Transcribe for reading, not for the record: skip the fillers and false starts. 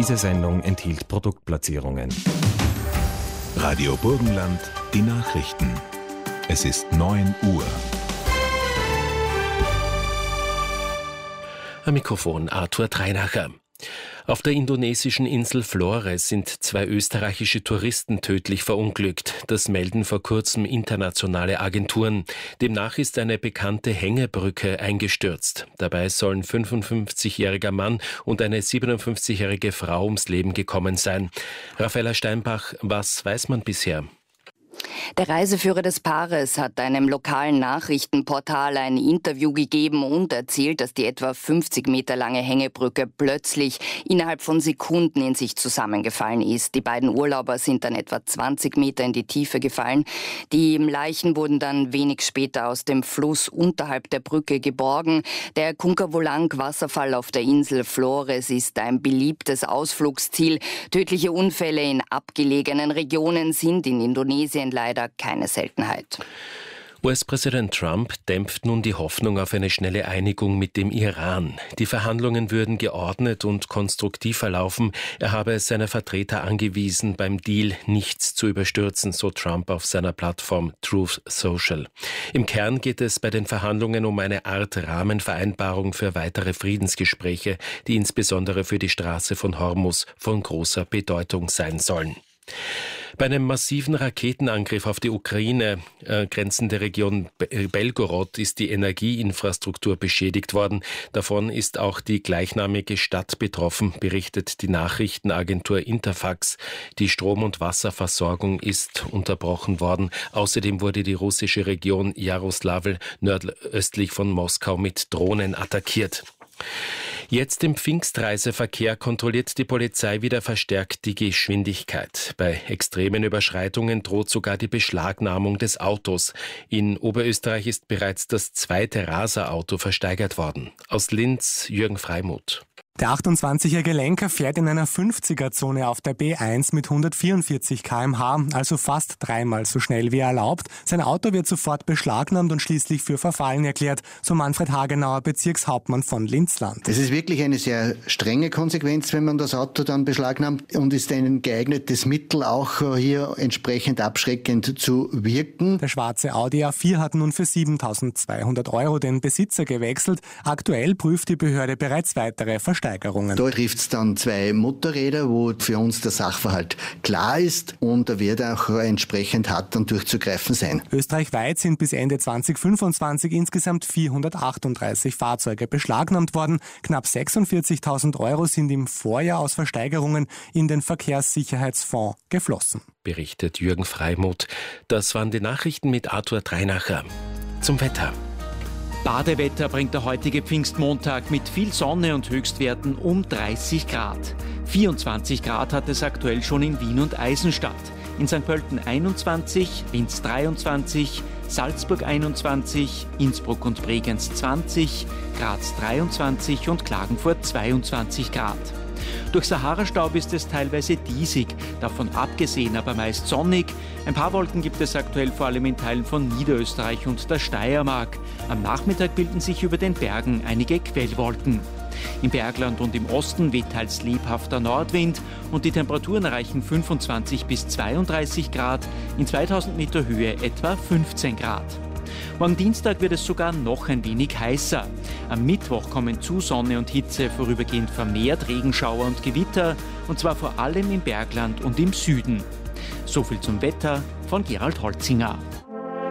Diese Sendung enthielt Produktplatzierungen. Radio Burgenland, die Nachrichten. Es ist 9 Uhr. Am Mikrofon Arthur Treinacher. Auf der indonesischen Insel Flores sind 2 österreichische Touristen tödlich verunglückt. Das melden vor kurzem internationale Agenturen. Demnach ist eine bekannte Hängebrücke eingestürzt. Dabei sollen 55-jähriger Mann und eine 57-jährige Frau ums Leben gekommen sein. Raffaella Steinbach, was weiß man bisher? Der Reiseführer des Paares hat einem lokalen Nachrichtenportal ein Interview gegeben und erzählt, dass die etwa 50 Meter lange Hängebrücke plötzlich innerhalb von Sekunden in sich zusammengefallen ist. Die beiden Urlauber sind dann etwa 20 Meter in die Tiefe gefallen. Die Leichen wurden dann wenig später aus dem Fluss unterhalb der Brücke geborgen. Der Kunkavulang-Wasserfall auf der Insel Flores ist ein beliebtes Ausflugsziel. Tödliche Unfälle in abgelegenen Regionen sind in Indonesien leider keine Seltenheit. US-Präsident Trump dämpft nun die Hoffnung auf eine schnelle Einigung mit dem Iran. Die Verhandlungen würden geordnet und konstruktiv verlaufen. Er habe seine Vertreter angewiesen, beim Deal nichts zu überstürzen, so Trump auf seiner Plattform Truth Social. Im Kern geht es bei den Verhandlungen um eine Art Rahmenvereinbarung für weitere Friedensgespräche, die insbesondere für die Straße von Hormuz von großer Bedeutung sein sollen. Bei einem massiven Raketenangriff auf die Ukraine grenzende Region Belgorod ist die Energieinfrastruktur beschädigt worden. Davon ist auch die gleichnamige Stadt betroffen, berichtet die Nachrichtenagentur Interfax. Die Strom- und Wasserversorgung ist unterbrochen worden. Außerdem wurde die russische Region Jaroslawl nordöstlich von Moskau mit Drohnen attackiert. Jetzt im Pfingstreiseverkehr kontrolliert die Polizei wieder verstärkt die Geschwindigkeit. Bei extremen Überschreitungen droht sogar die Beschlagnahmung des Autos. In Oberösterreich ist bereits das 2. Raser-Auto versteigert worden. Aus Linz, Jürgen Freimuth. Der 28-jährige Lenker fährt in einer 50er-Zone auf der B1 mit 144 km/h, also fast 3-mal so schnell wie erlaubt. Sein Auto wird sofort beschlagnahmt und schließlich für verfallen erklärt, so Manfred Hagenauer, Bezirkshauptmann von Linzland. Es ist wirklich eine sehr strenge Konsequenz, wenn man das Auto dann beschlagnahmt, und ist ein geeignetes Mittel, auch hier entsprechend abschreckend zu wirken. Der schwarze Audi A4 hat nun für 7.200 € den Besitzer gewechselt. Aktuell prüft die Behörde bereits weitere Versteigerungen. Da trifft es dann 2 Motorräder, wo für uns der Sachverhalt klar ist, und da wird auch entsprechend hart dann durchzugreifen sein. Österreichweit sind bis Ende 2025 insgesamt 438 Fahrzeuge beschlagnahmt worden. Knapp 46.000 € sind im Vorjahr aus Versteigerungen in den Verkehrssicherheitsfonds geflossen. Berichtet Jürgen Freimuth. Das waren die Nachrichten mit Arthur Treinacher. Zum Wetter. Badewetter bringt der heutige Pfingstmontag mit viel Sonne und Höchstwerten um 30 Grad. 24 Grad hat es aktuell schon in Wien und Eisenstadt. In St. Pölten 21, Linz 23, Salzburg 21, Innsbruck und Bregenz 20, Graz 23 und Klagenfurt 22 Grad. Durch Sahara-Staub ist es teilweise diesig, davon abgesehen aber meist sonnig. Ein paar Wolken gibt es aktuell vor allem in Teilen von Niederösterreich und der Steiermark. Am Nachmittag bilden sich über den Bergen einige Quellwolken. Im Bergland und im Osten weht teils lebhafter Nordwind und die Temperaturen erreichen 25 bis 32 Grad, in 2000 Meter Höhe etwa 15 Grad. Morgen Dienstag wird es sogar noch ein wenig heißer. Am Mittwoch kommen zu Sonne und Hitze vorübergehend vermehrt Regenschauer und Gewitter, und zwar vor allem im Bergland und im Süden. So viel zum Wetter von Gerald Holzinger.